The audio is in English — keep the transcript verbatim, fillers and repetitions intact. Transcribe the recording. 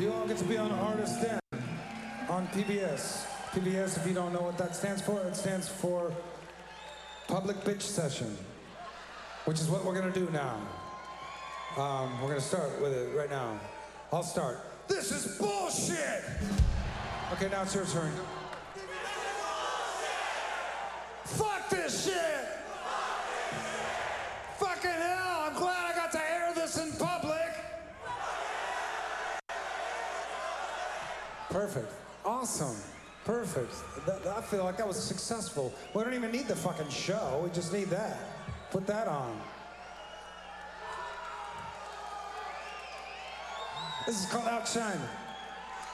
You all get to be on Artist Den on P B S. P B S, if you don't know what that stands for, it stands for Public Bitch Session, which is what we're gonna do now. Um, we're gonna start with it right now. I'll start. This is bullshit! Okay, now it's your turn. Fuck this shit! Fucking hell, I'm glad I got to air this in public! Perfect. Awesome. Perfect. That, I feel like that was successful. We don't even need the fucking show. We just need that. Put that on. This is called Outshine.